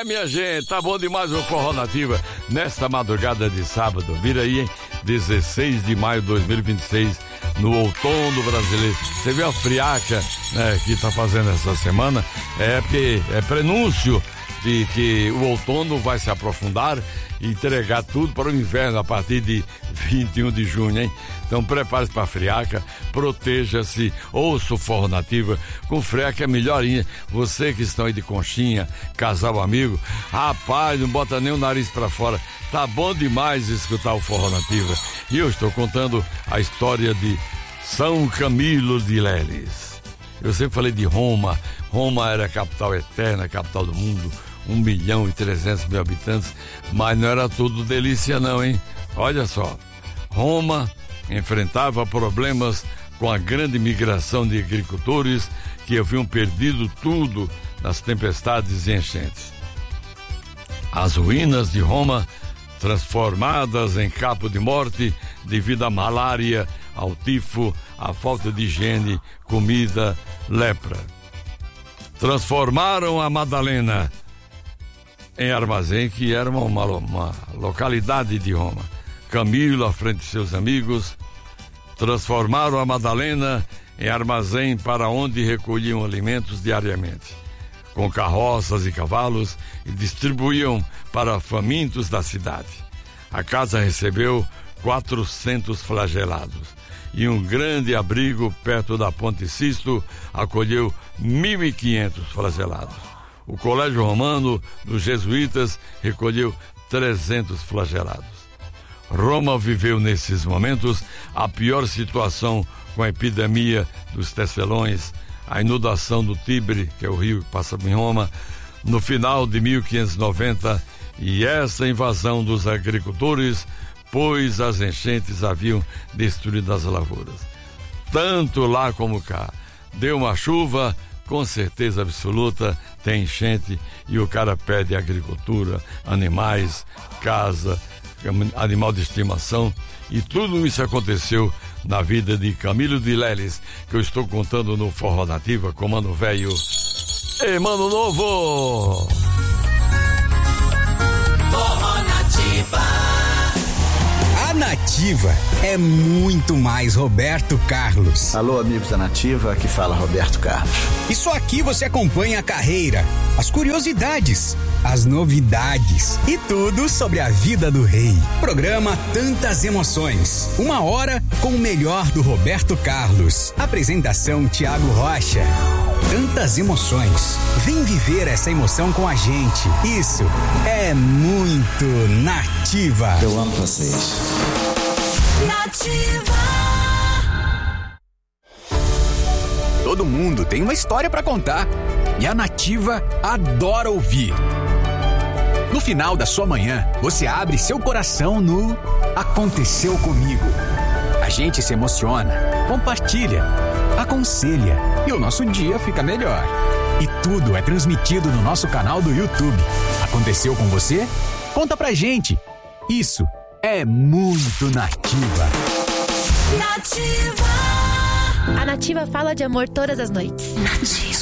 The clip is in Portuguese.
Minha gente, tá bom demais o Forró Nativa nesta madrugada de sábado. Vira aí, hein? 16 de maio de 2026, no outono brasileiro. Você viu a friaca, né, que tá fazendo essa semana? É porque é prenúncio de que o outono vai se aprofundar e entregar tudo para o inverno a partir de 21 de junho, hein? Então prepare-se para a friaca, proteja-se, ouça o Forró Nativa com friaca é melhorinha. Você que estão aí de conchinha, casal, amigo, rapaz, não bota nem o nariz para fora. Tá bom demais escutar o Forró Nativa. E eu estou contando a história de São Camilo de Leles. Eu sempre falei de Roma. Roma era a capital eterna, a capital do mundo. 1.300.000 habitantes, mas não era tudo delícia não, hein? Olha só, Roma enfrentava problemas com a grande migração de agricultores que haviam perdido tudo nas tempestades e enchentes. As ruínas de Roma, transformadas em campo de morte devido à malária, ao tifo, à falta de higiene, comida, lepra. Transformaram a Madalena em armazém, que era uma localidade de Roma. Camilo, à frente de seus amigos, transformaram a Madalena em armazém para onde recolhiam alimentos diariamente, com carroças e cavalos, e distribuíam para famintos da cidade. A casa recebeu 400 flagelados e um grande abrigo perto da Ponte Sisto acolheu 1.500 flagelados. O Colégio Romano dos Jesuítas recolheu 300 flagelados. Roma viveu nesses momentos a pior situação com a epidemia dos tecelões, a inundação do Tibre, que é o rio que passa em Roma, no final de 1590, e essa invasão dos agricultores, pois as enchentes haviam destruído as lavouras. Tanto lá como cá. Deu uma chuva, com certeza absoluta, tem enchente e o cara perde agricultura, animais, casa, animal de estimação, e tudo isso aconteceu na vida de Camilo de Leles, que eu estou contando no Forró Nativa com Mano Velho e Mano Novo. Forró Nativa. A Nativa é muito mais Roberto Carlos. Alô, amigos da Nativa, aqui fala Roberto Carlos. E só aqui você acompanha a carreira, as curiosidades, as novidades e tudo sobre a vida do rei. Programa Tantas Emoções. 1 hora com o melhor do Roberto Carlos. Apresentação Tiago Rocha. Tantas emoções. Vem viver essa emoção com a gente. Isso é muito Nativa. Eu amo vocês. Nativa. Todo mundo tem uma história pra contar e a Nativa adora ouvir. No final da sua manhã, você abre seu coração no Aconteceu Comigo. A gente se emociona, compartilha, aconselha e o nosso dia fica melhor. E tudo é transmitido no nosso canal do YouTube. Aconteceu com você? Conta pra gente. Isso é muito Nativa. Nativa. A Nativa fala de amor todas as noites. Nativa.